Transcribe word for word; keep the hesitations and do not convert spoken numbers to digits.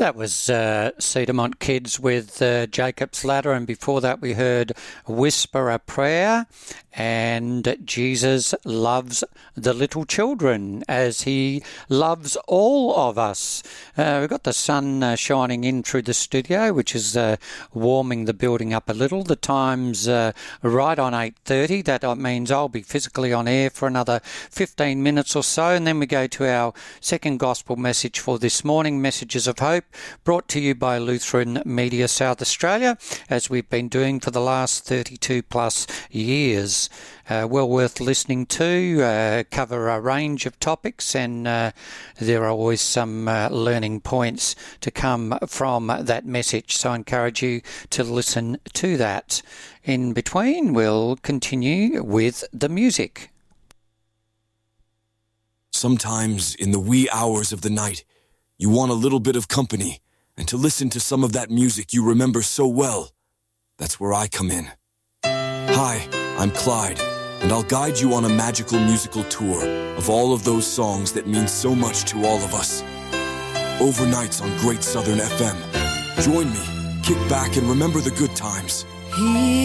That was uh, Cedarmont Kids with uh, Jacob's Ladder, and before that we heard Whisper a Prayer and Jesus Loves the Little Children as He loves all of us. Uh, we've got the sun uh, shining in through the studio, which is uh, warming the building up a little. The time's uh, right on eight thirty. That means I'll be physically on air for another fifteen minutes or so, and then we go to our second gospel message for this morning, Messages of Hope, brought to you by Lutheran Media South Australia, as we've been doing for the last thirty-two plus years. Uh, well worth listening to, uh, cover a range of topics, and uh, there are always some uh, learning points to come from that message, so I encourage you to listen to that. In between, we'll continue with the music. Sometimes in the wee hours of the night, you want a little bit of company and to listen to some of that music you remember so well. That's where I come in. Hi, I'm Clyde, and I'll guide you on a magical musical tour of all of those songs that mean so much to all of us. Overnights on Great Southern F M. Join me, kick back, and remember the good times. He